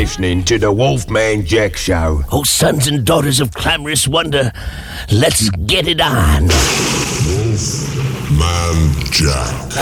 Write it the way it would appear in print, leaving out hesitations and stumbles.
listening to the Wolfman Jack Show. Oh, sons and daughters of clamorous wonder, let's get it on. Wolfman Jack.